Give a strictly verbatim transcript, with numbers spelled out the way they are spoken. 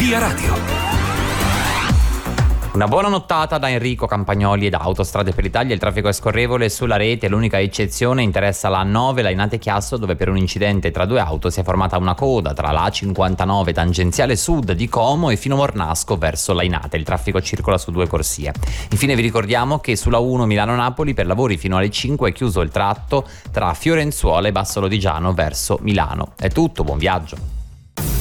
Via Radio. Una buona nottata da Enrico Campagnoli e da Autostrade per l'Italia. Il traffico è scorrevole sulla rete, l'unica eccezione interessa la A nove Lainate Chiasso, dove per un incidente tra due auto si è formata una coda tra la A cinquantanove tangenziale sud di Como e fino Mornasco verso Lainate. Il traffico circola su due corsie. Infine vi ricordiamo che sulla uno Milano-Napoli per lavori fino alle cinque è chiuso il tratto tra Fiorenzuola e Basso Lodigiano verso Milano. È tutto, buon viaggio.